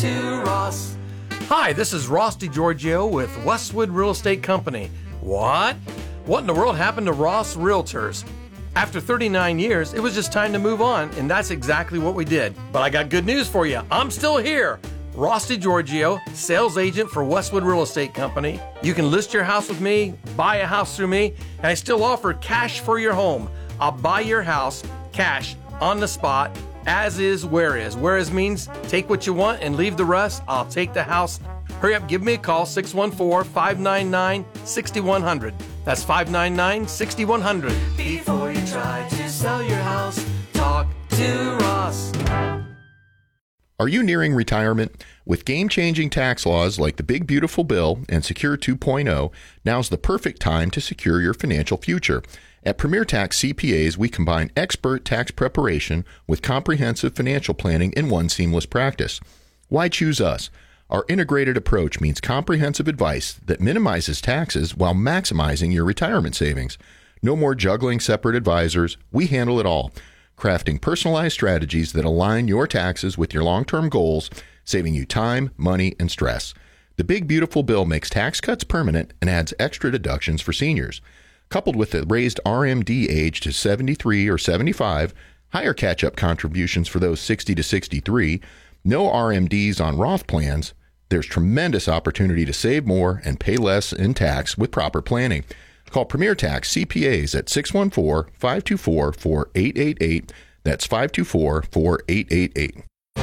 to Ross. Hi, this is Ross DiGiorgio with Westwood Real Estate Company. What? What in the world happened to Ross Realtors? After 39 years, it was just time to move on, and that's exactly what we did. But I got good news for you. I'm still here. Ross DiGiorgio, sales agent for Westwood Real Estate Company. You can list your house with me, buy a house through me, and I still offer cash for your home. I'll buy your house, cash, on the spot, as is, where is. Where is means take what you want and leave the rest. I'll take the house. Hurry up, give me a call, 614-599-6100. That's 599-6100. Before you try to sell your house, talk to Ross. Are you nearing retirement? With game-changing tax laws like the Big Beautiful Bill and Secure 2.0, now's the perfect time to secure your financial future. At Premier Tax CPAs, we combine expert tax preparation with comprehensive financial planning in one seamless practice. Why choose us? Our integrated approach means comprehensive advice that minimizes taxes while maximizing your retirement savings. No more juggling separate advisors. We handle it all, crafting personalized strategies that align your taxes with your long-term goals, saving you time, money, and stress. The Big Beautiful Bill makes tax cuts permanent and adds extra deductions for seniors. Coupled with the raised RMD age to 73 or 75, higher catch-up contributions for those 60 to 63, no RMDs on Roth plans, there's tremendous opportunity to save more and pay less in tax with proper planning. Call Premier Tax CPAs at 614-524-4888. That's 524-4888.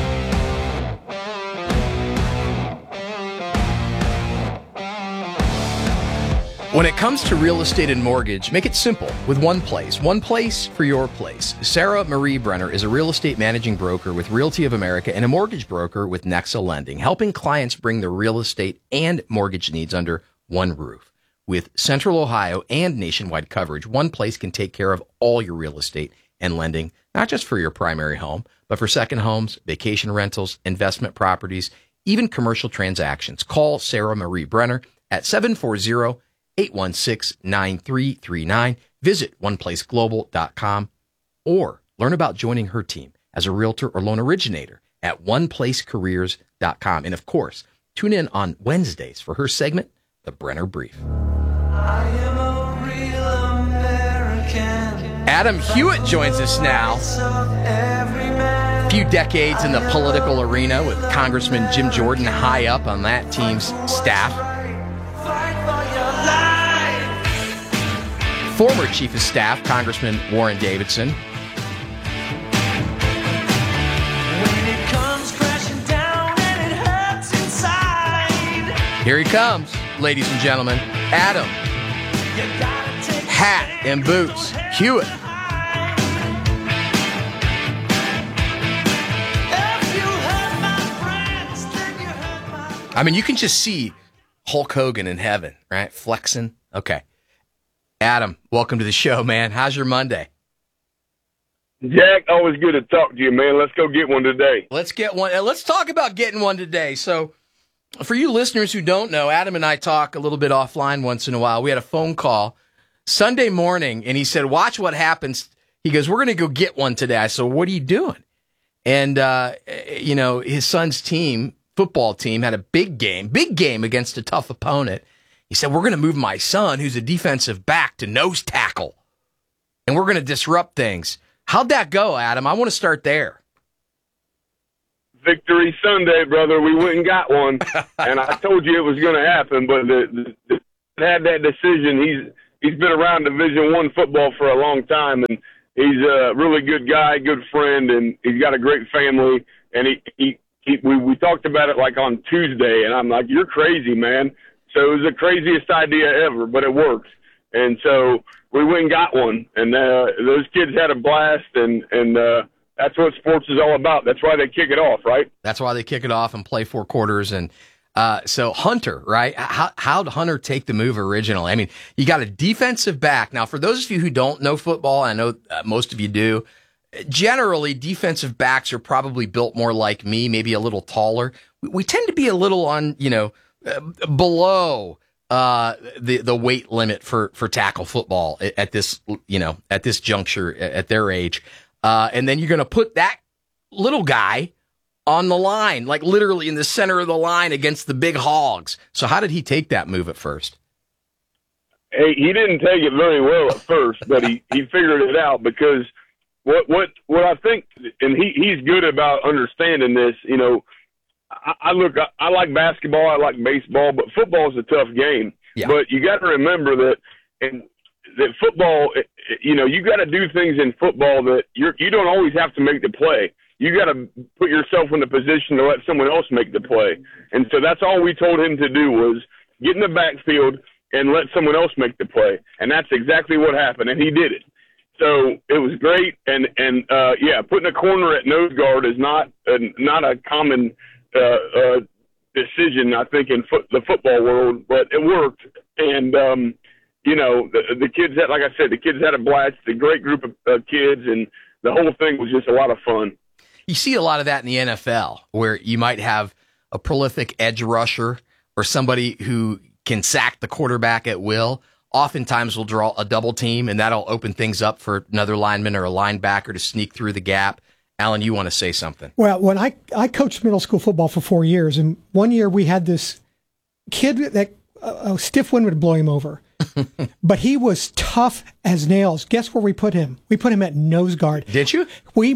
When it comes to real estate and mortgage, make it simple with one place for your place. Sarah Marie Brenner is a real estate managing broker with Realty of America and a mortgage broker with Nexa Lending, helping clients bring their real estate and mortgage needs under one roof. With Central Ohio and nationwide coverage, one place can take care of all your real estate and lending, not just for your primary home, but for second homes, vacation rentals, investment properties, even commercial transactions. Call Sarah Marie Brenner at 740-816-9339. Visit oneplaceglobal.com or learn about joining her team as a realtor or loan originator at oneplacecareers.com. And of course, tune in on Wednesdays for her segment, The Brenner Brief. I am a real American. Adam Hewitt joins us now. A few decades in the political arena with Congressman Jim Jordan high up on that team's staff. Former Chief of Staff, Congressman Warren Davidson. When it comes crashing down and it hurts inside. Here he comes, ladies and gentlemen. Adam, hat and boots, Hewitt. I mean, you can just see Hulk Hogan in heaven, right? Flexing. Okay. Adam, welcome to the show, man. How's your Monday? Jack, always good to talk to you, man. Let's go get one today. Let's get one. Let's talk about getting one today. So, for you listeners who don't know, Adam and I talk a little bit offline once in a while. We had a phone call Sunday morning, and he said, watch what happens. He goes, we're going to go get one today. I said, what are you doing? And, his son's team, football team, had a big game against a tough opponent. He said, we're going to move my son, who's a defensive back, to nose tackle, and we're going to disrupt things. How'd that go, Adam? I want to start there. Victory Sunday, brother. We went and got one, and I told you it was going to happen, but had that decision. He's been around Division I football for a long time, and he's a really good guy, good friend, and he's got a great family. And we talked about it like on Tuesday, and I'm like, you're crazy, man. So it was the craziest idea ever, but it worked. And so we went and got one, and those kids had a blast, and that's what sports is all about. That's why they kick it off, right? That's why they kick it off and play 4 quarters. And so Hunter, right? How'd Hunter take the move originally? I mean, you got a defensive back. Now, for those of you who don't know football, I know most of you do, generally defensive backs are probably built more like me, maybe a little taller. We tend to be a little on, below the weight limit for tackle football at this juncture at their age. And then you're going to put that little guy on the line, like literally in the center of the line against the big hogs. So how did he take that move at first? Hey, he didn't take it very well at first, but he figured it out because what I think, and he's good about understanding this. You know, I like basketball, I like baseball, but football is a tough game. Yeah. But you got to remember that, and that football, you know, you got to do things in football that you don't always have to make the play. You got to put yourself in a position to let someone else make the play. And so that's all we told him to do was get in the backfield and let someone else make the play. And that's exactly what happened, and he did it. So it was great. And putting a corner at nose guard is not a common decision, I think, in the football world, but it worked. And, you know, the kids had, like I said, the kids had a blast, a great group of kids, and the whole thing was just a lot of fun. You see a lot of that in the NFL, where you might have a prolific edge rusher or somebody who can sack the quarterback at will. Oftentimes will draw a double team, and that'll open things up for another lineman or a linebacker to sneak through the gap. Alan, you want to say something? Well, when I coached middle school football for 4 years, and one year we had this kid that a stiff wind would blow him over. But he was tough as nails. Guess where we put him? We put him at nose guard. Did you?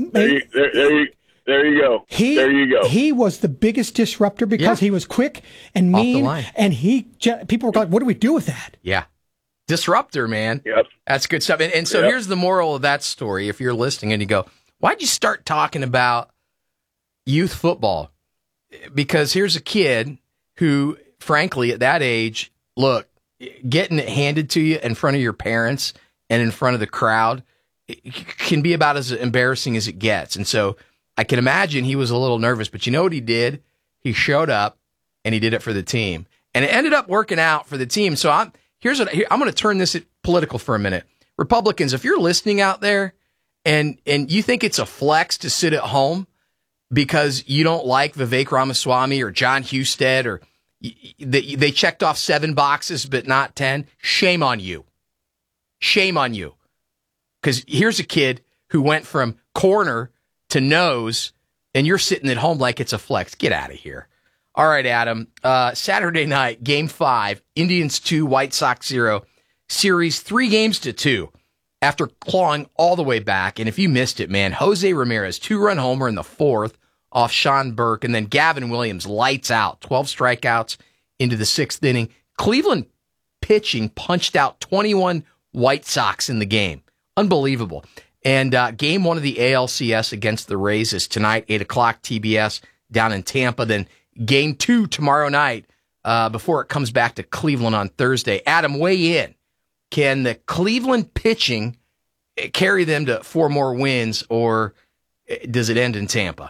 There you go. There you go. He was the biggest disruptor because he was quick and mean. And people were like, what do we do with that? Yeah. Disruptor, man. Yep. That's good stuff. And so here's the moral of that story. If you're listening and you go, why'd you start talking about youth football? Because here's a kid who, frankly, at that age, look, getting it handed to you in front of your parents and in front of the crowd can be about as embarrassing as it gets. And so I can imagine he was a little nervous, but you know what he did? He showed up and he did it for the team. And it ended up working out for the team. So I'm going to turn this political for a minute. Republicans, if you're listening out there and you think it's a flex to sit at home because you don't like Vivek Ramaswamy or John Husted or they checked off 7 boxes but not 10, shame on you. Shame on you. Because here's a kid who went from corner to nose, and you're sitting at home like it's a flex. Get out of here. All right, Adam. Saturday night, Game 5, Indians 2, White Sox 0. Series 3-2 after clawing all the way back. And if you missed it, man, Jose Ramirez, 2-run homer in the 4th off Sean Burke, and then Gavin Williams lights out, 12 strikeouts into the 6th inning. Cleveland pitching punched out 21 White Sox in the game. Unbelievable. And game 1 of the ALCS against the Rays is tonight, 8 o'clock TBS down in Tampa. Then game 2 tomorrow night before it comes back to Cleveland on Thursday. Adam, weigh in. Can the Cleveland pitching carry them to 4 more wins, or does it end in Tampa?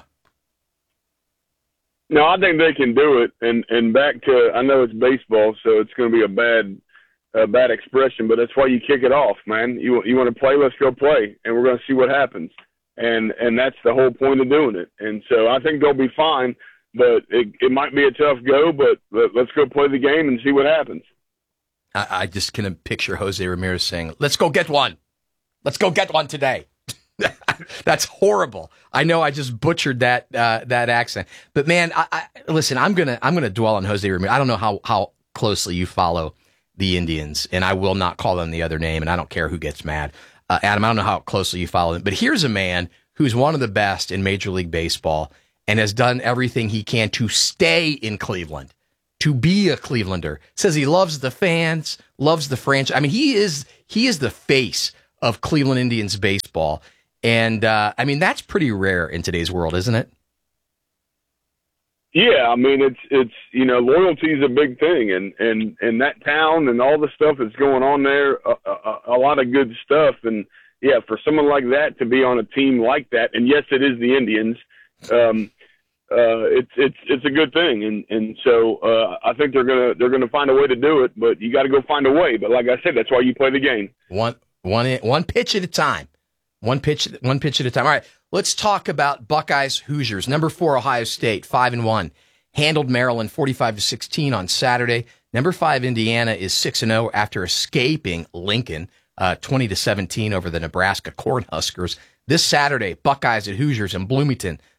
No, I think they can do it. And back to, I know it's baseball, so it's going to be a bad expression, but that's why you kick it off, man. You want to play, let's go play, and we're going to see what happens. And that's the whole point of doing it. And so I think they'll be fine, but it might be a tough go, but let's go play the game and see what happens. I just can picture Jose Ramirez saying, let's go get one. Let's go get one today. That's horrible. I know I just butchered that accent. But man, listen, I'm gonna dwell on Jose Ramirez. I don't know how closely you follow the Indians, and I will not call them the other name, and I don't care who gets mad. Adam, I don't know how closely you follow them, but here's a man who's one of the best in Major League Baseball and has done everything he can to stay in Cleveland, to be a Clevelander. Says he loves the fans, loves the franchise. I mean, he is the face of Cleveland Indians baseball. And, I mean, that's pretty rare in today's world, isn't it? Yeah, I mean, it's loyalty is a big thing, and that town and all the stuff that's going on there, a lot of good stuff. And, yeah, for someone like that to be on a team like that, and yes, it is the Indians, it's a good thing. And so I think they're gonna find a way to do it, but you got to go find a way. But like I said, that's why you play the game. One pitch at a time. One pitch at a time. All right, let's talk about Buckeyes Hoosiers. Number 4 Ohio State, 5-1, handled Maryland 45-16 on Saturday. Number 5 Indiana is 6-0 after escaping Lincoln 20-17 over the Nebraska Cornhuskers. This Saturday, Buckeyes at Hoosiers in Bloomington.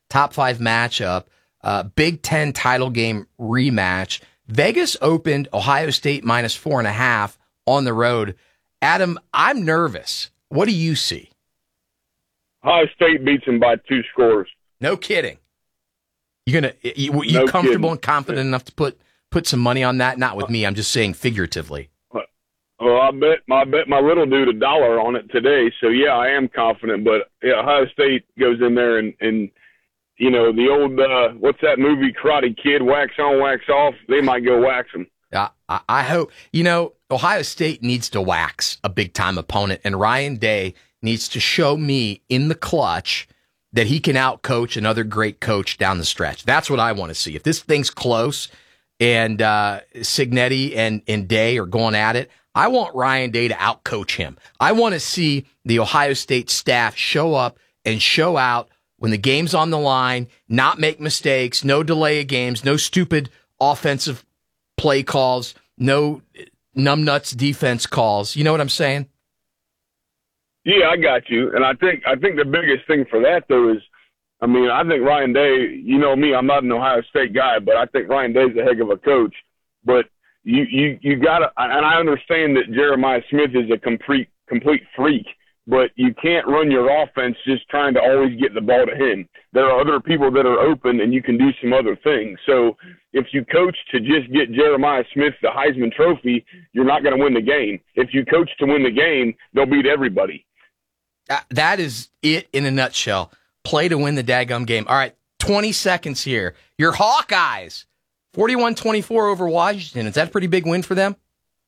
top 5 matchup, Big Ten title game rematch. Vegas opened Ohio State minus 4.5 on the road. Adam, I'm nervous. What do you see? Ohio State beats them by 2 scores. No kidding. You No comfortable kidding. and confident enough to put some money on that? Not with me. I'm just saying figuratively. Well, I bet my little dude $1 on it today. So yeah, I am confident. But yeah, Ohio State goes in there and you know, the old what's that movie, Karate Kid, wax on, wax off. They might go wax them. I hope. You know, Ohio State needs to wax a big time opponent, and Ryan Day needs to show me in the clutch that he can outcoach another great coach down the stretch. That's what I want to see. If this thing's close and Cignetti and Day are going at it, I want Ryan Day to outcoach him. I want to see the Ohio State staff show up and show out when the game's on the line, not make mistakes, no delay of games, no stupid offensive play calls, no numbnuts defense calls. You know what I'm saying? Yeah, I got you. And I think the biggest thing for that, though, is, I mean, I think Ryan Day, you know me, I'm not an Ohio State guy, but I think Ryan Day's a heck of a coach. But you got to, and I understand that Jeremiah Smith is a complete freak, but you can't run your offense just trying to always get the ball to him. There are other people that are open, and you can do some other things. So if you coach to just get Jeremiah Smith the Heisman Trophy, you're not going to win the game. If you coach to win the game, they'll beat everybody. That is it in a nutshell. Play to win the daggum game. All right, 20 seconds here. Your Hawkeyes, 41-24 over Washington. Is that a pretty big win for them?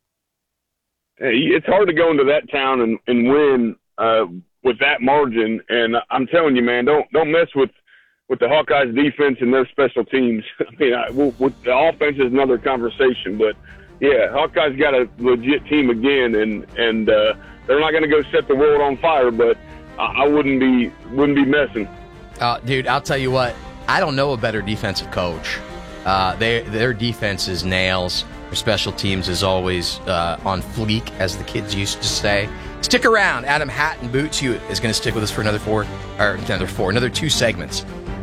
It's hard to go into that town and win with that margin. And I'm telling you, man, don't mess with the Hawkeyes defense and their special teams. I mean, with the offense is another conversation, but yeah, Hawkeyes got a legit team again, and they're not going to go set the world on fire, but I wouldn't be messing. Dude, I'll tell you what. I don't know a better defensive coach. Their defense is nails. Their special teams is always on fleek, as the kids used to say. Stick around. Adam Hatton Boots Hewitt is going to stick with us for another 2 segments.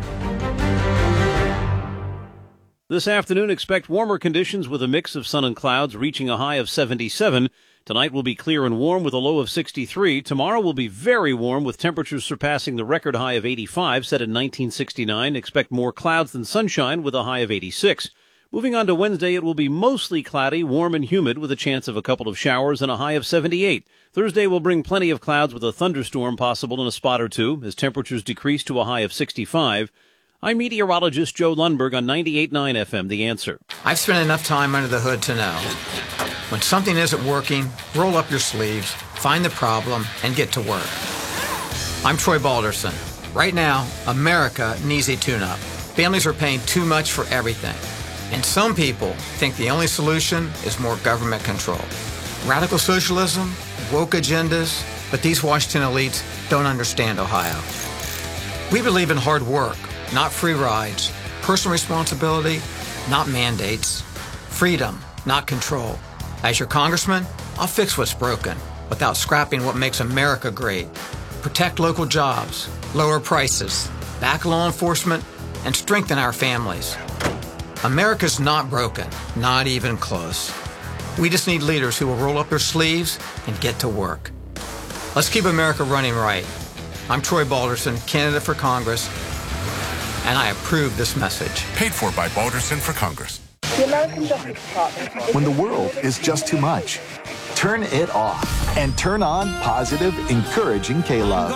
This afternoon, expect warmer conditions with a mix of sun and clouds, reaching a high of 77. Tonight will be clear and warm with a low of 63. Tomorrow will be very warm with temperatures surpassing the record high of 85 set in 1969. Expect more clouds than sunshine with a high of 86. Moving on to Wednesday, it will be mostly cloudy, warm and humid with a chance of a couple of showers and a high of 78. Thursday will bring plenty of clouds with a thunderstorm possible in a spot or two as temperatures decrease to a high of 65. I'm meteorologist Joe Lundberg on 98.9 FM, The Answer. I've spent enough time under the hood to know. When something isn't working, roll up your sleeves, find the problem, and get to work. I'm Troy Balderson. Right now, America needs a tune-up. Families are paying too much for everything. And some people think the only solution is more government control. Radical socialism, woke agendas, but these Washington elites don't understand Ohio. We believe in hard work, not free rides, personal responsibility, not mandates, freedom, not control. As your congressman, I'll fix what's broken without scrapping what makes America great. Protect local jobs, lower prices, back law enforcement, and strengthen our families. America's not broken, not even close. We just need leaders who will roll up their sleeves and get to work. Let's keep America running right. I'm Troy Balderson, candidate for Congress, and I approve this message. Paid for by Balderson for Congress. The American Justice Department. When the world is just too much, turn it off and turn on positive, encouraging K-Love.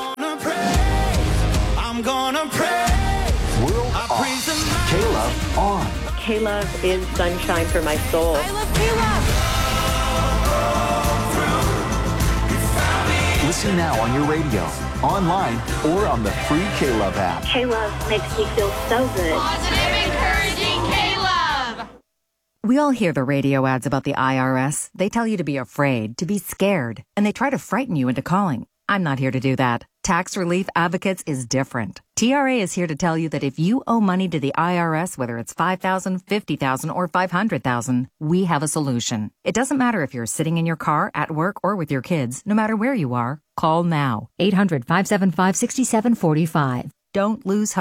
I'm gonna pray. World off. K-Love on. K-Love is sunshine for my soul. I love K-Love. Listen now on your radio, online, or on the free K-Love app. K-Love makes me feel so good. Positive, encouraging K-Love. We all hear the radio ads about the IRS. They tell you to be afraid, to be scared, and they try to frighten you into calling. I'm not here to do that. Tax Relief Advocates is different. TRA is here to tell you that if you owe money to the IRS, whether it's $5,000, $50,000, or $500,000, we have a solution. It doesn't matter if you're sitting in your car, at work, or with your kids. No matter where you are, call now. 800-575-6745. Don't lose hope.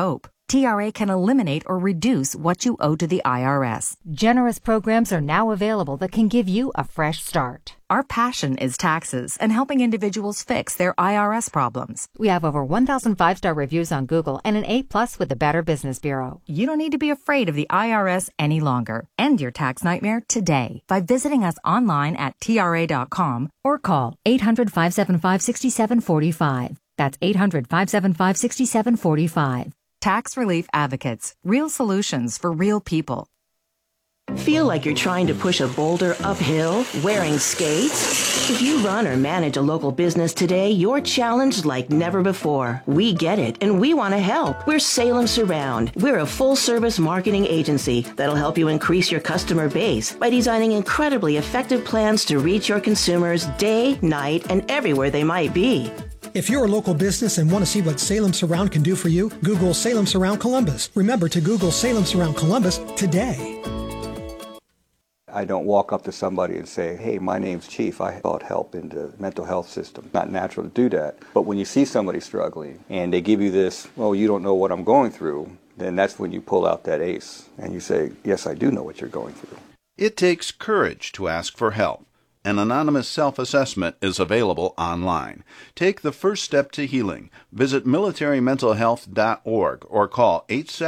TRA can eliminate or reduce what you owe to the IRS. Generous programs are now available that can give you a fresh start. Our passion is taxes and helping individuals fix their IRS problems. We have over 1,000 5-star reviews on Google and an A+ with the Better Business Bureau. You don't need to be afraid of the IRS any longer. End your tax nightmare today by visiting us online at TRA.com or call 800-575-6745. That's 800-575-6745. Tax Relief Advocates. Real solutions for real people. Feel like you're trying to push a boulder uphill wearing skates? If you run or manage a local business today, you're challenged like never before. We get it, and we want to help. We're Salem Surround. We're a full-service marketing agency that'll help you increase your customer base by designing incredibly effective plans to reach your consumers day, night, and everywhere they might be. If you're a local business and want to see what Salem Surround can do for you, Google Salem Surround Columbus. Remember to Google Salem Surround Columbus today. I don't walk up to somebody and say, hey, my name's Chief. I sought help in the mental health system. Not natural to do that. But when you see somebody struggling and they give you this, well, you don't know what I'm going through, then that's when you pull out that ace and you say, yes, I do know what you're going through. It takes courage to ask for help. An anonymous self-assessment is available online. Take the first step to healing. Visit militarymentalhealth.org or call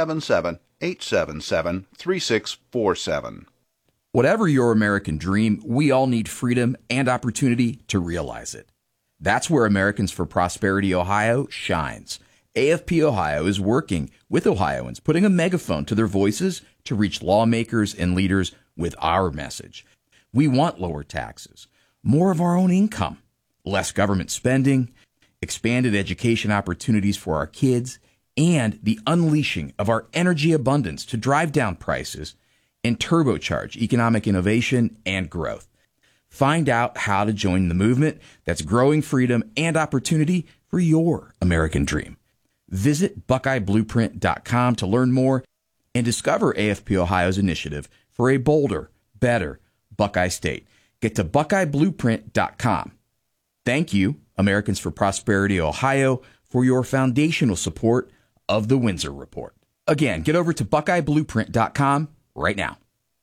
877-877-3647. Whatever your American dream, we all need freedom and opportunity to realize it. That's where Americans for Prosperity Ohio shines. AFP Ohio is working with Ohioans, putting a megaphone to their voices to reach lawmakers and leaders with our message. We want lower taxes, more of our own income, less government spending, expanded education opportunities for our kids, and the unleashing of our energy abundance to drive down prices and turbocharge economic innovation and growth. Find out how to join the movement that's growing freedom and opportunity for your American dream. Visit BuckeyeBlueprint.com to learn more and discover AFP Ohio's initiative for a bolder, better Buckeye State. Get to BuckeyeBlueprint.com. Thank you, Americans for Prosperity Ohio, for your foundational support of the Windsor Report. Again, get over to BuckeyeBlueprint.com right now.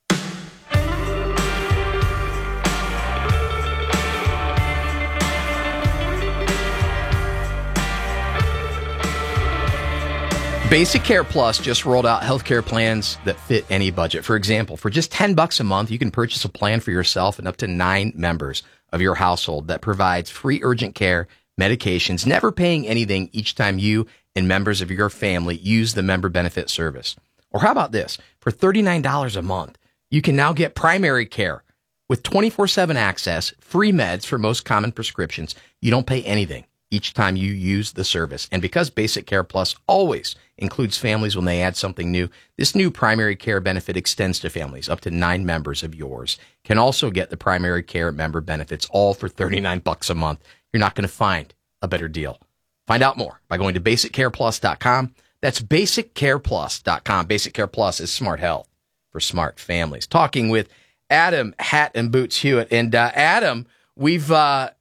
Basic Care Plus just rolled out healthcare plans that fit any budget. For example, for just $10 a month, you can purchase a plan for yourself and up to 9 members of your household that provides free urgent care, medications, never paying anything each time you and members of your family use the member benefit service. Or how about this? For $39 a month, you can now get primary care with 24/7 access, free meds for most common prescriptions. You don't pay anything each time you use the service. And because Basic Care Plus always includes families when they add something new, this new primary care benefit extends to families. Up to 9 members of yours can also get the primary care member benefits, all for $39 a month. You're not going to find a better deal. Find out more by going to BasicCarePlus.com. That's BasicCarePlus.com. Basic Care Plus is smart health for smart families. Talking with Adam Hat and Boots Hewitt. And Adam, we've got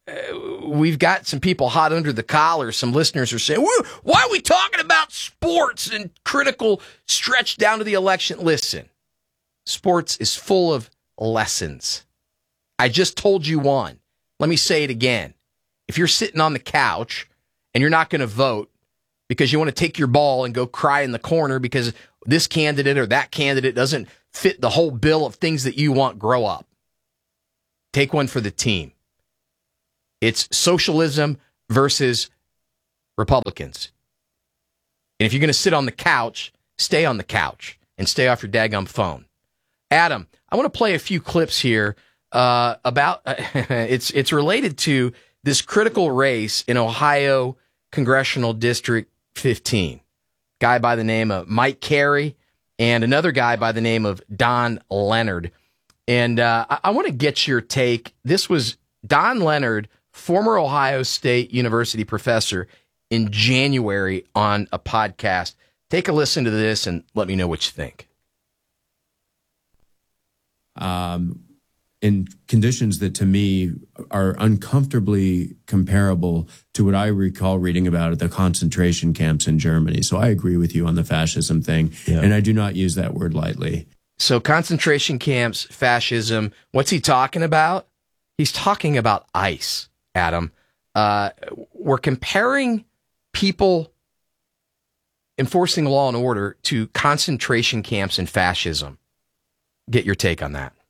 some people hot under the collar. Some listeners are saying, why are we talking about sports and critical stretch down to the election? Listen, sports is full of lessons. I just told you one. Let me say it again. If you're sitting on the couch and you're not going to vote because you want to take your ball and go cry in the corner because this candidate or that candidate doesn't fit the whole bill of things that you want, grow up. Take one for the team. It's socialism versus Republicans. And if you're going to sit on the couch, stay on the couch and stay off your daggum phone. Adam, I want to play a few clips here about it's related to this critical race in Ohio Congressional District 15. Guy by the name of Mike Carey and another guy by the name of Don Leonard. And I want to get your take. This was Don Leonard, former Ohio State University professor, in January on a podcast. Take a listen to this and let me know what you think. in conditions that to me are uncomfortably comparable to what I recall reading about at the concentration camps in Germany. So I agree with you on the fascism thing, and I do not use that word lightly. So concentration camps, fascism, what's he talking about? He's talking about ICE, Adam. We're comparing people enforcing law and order to concentration camps and fascism. Get your take on that.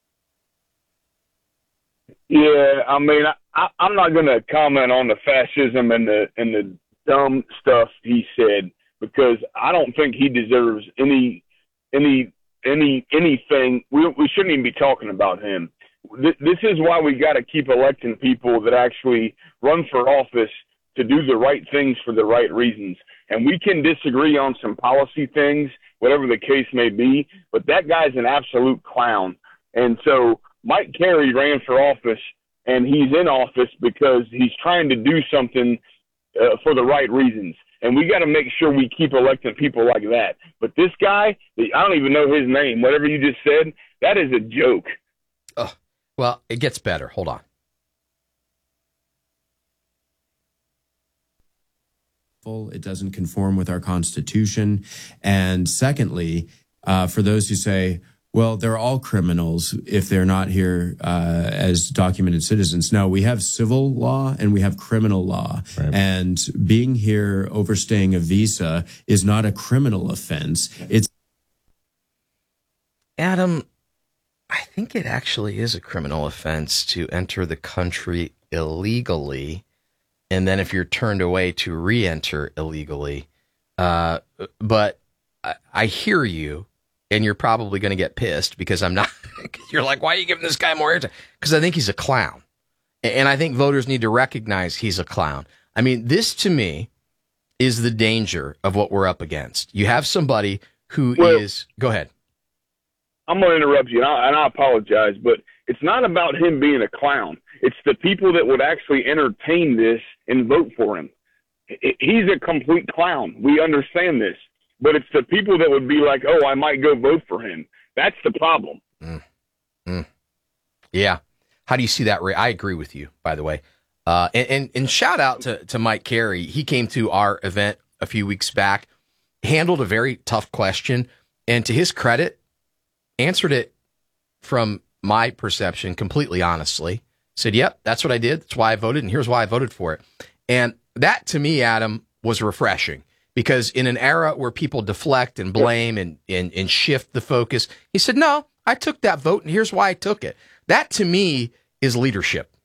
Yeah, I mean, I'm not going to comment on the fascism and the dumb stuff he said, because I don't think he deserves anything. We shouldn't even be talking about him. This is why we got to keep electing people that actually run for office to do the right things for the right reasons. And we can disagree on some policy things, whatever the case may be, but that guy's an absolute clown. And so Mike Carey ran for office, and he's in office because he's trying to do something for the right reasons. And we got to make sure we keep electing people like that. But this guy, I don't even know his name, whatever you just said, that is a joke. Oh, well, it gets better. Hold on. It doesn't conform with our Constitution. And secondly, for those who say, well, they're all criminals if they're not here as documented citizens. No, we have civil law and we have criminal law. Right. And being here overstaying a visa is not a criminal offense. It's Adam, I think it actually is a criminal offense to enter the country illegally, and then if you're turned away to re-enter illegally. But I hear you. And you're probably going to get pissed because I'm not. You're like, why are you giving this guy more airtime? Because I think he's a clown. And I think voters need to recognize he's a clown. I mean, this to me is the danger of what we're up against. You have somebody who is. Go ahead. I'm going to interrupt you, and I apologize, but it's not about him being a clown. It's the people that would actually entertain this and vote for him. He's a complete clown. We understand this. But it's the people that would be like, oh, I might go vote for him. That's the problem. Yeah. How do you see that? I agree with you, by the way. And shout out to Mike Carey. He came to our event a few weeks back, handled a very tough question, and to his credit, answered it from my perception completely honestly. Said, yep, that's what I did. That's why I voted, and here's why I voted for it. And that, to me, Adam, was refreshing. Because in an era where people deflect and blame and shift the focus, he said, no, I took that vote, and here's why I took it. That, to me, is leadership.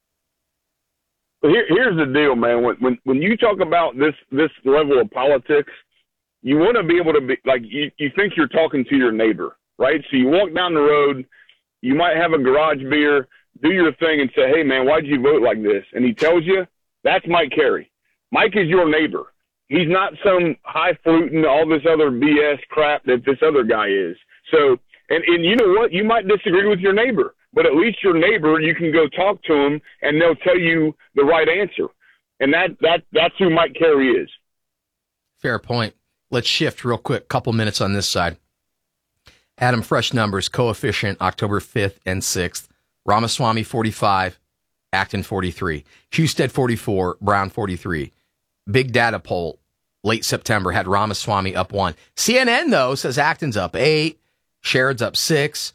Well, here's the deal, man. When you talk about this level of politics, you want to be able to be like you think you're talking to your neighbor, right? So you walk down the road, you might have a garage beer, do your thing, and say, hey, man, why'd you vote like this? And he tells you, that's Mike Carey. Mike is your neighbor. He's not some highfalutin, all this other BS crap that this other guy is. So, and you know what? You might disagree with your neighbor, but at least your neighbor, you can go talk to him, and they'll tell you the right answer. And that's who Mike Carey is. Fair point. Let's shift real quick. Couple minutes on this side. Adam, fresh numbers, coefficient October 5th and 6th. Ramaswamy 45, Acton 43. Husted 44, Brown 43. Big data poll, late September, had Ramaswamy up 1. CNN, though, says Acton's up 8, Sherrod's up 6.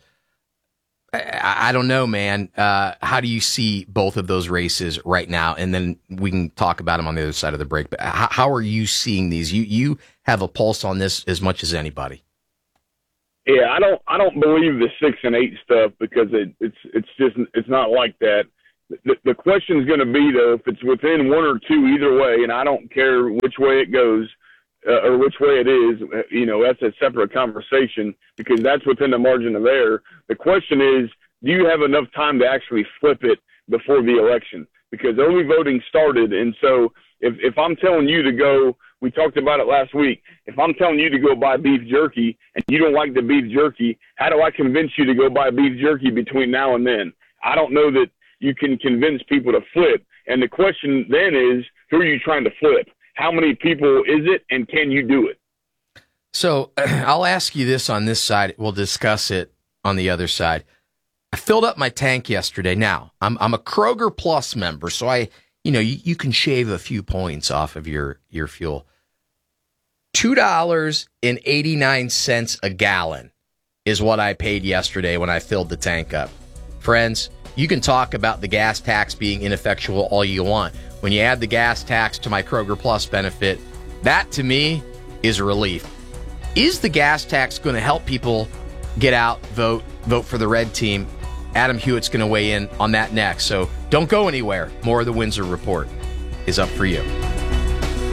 I don't know, man. How do you see both of those races right now? And then we can talk about them on the other side of the break. But how are you seeing these? You have a pulse on this as much as anybody. Yeah, I don't believe the 6 and 8 stuff because it's not like that. The question is going to be, though, if it's within 1 or 2 either way, and I don't care which way it goes or which way it is, that's a separate conversation because that's within the margin of error. The question is, do you have enough time to actually flip it before the election? Because early voting started, and so if I'm telling you to go, we talked about it last week, if I'm telling you to go buy beef jerky and you don't like the beef jerky, how do I convince you to go buy beef jerky between now and then? I don't know that you can convince people to flip. And the question then is, who are you trying to flip? How many people is it, and can you do it? So I'll ask you this on this side. We'll discuss it on the other side. I filled up my tank yesterday. Now, I'm a Kroger Plus member, so you can shave a few points off of your fuel. $2.89 a gallon is what I paid yesterday when I filled the tank up. Friends, you can talk about the gas tax being ineffectual all you want. When you add the gas tax to my Kroger Plus benefit, that to me is a relief. Is the gas tax going to help people get out, vote for the red team? Adam Hewitt's going to weigh in on that next. So don't go anywhere. More of the Windsor Report is up for you.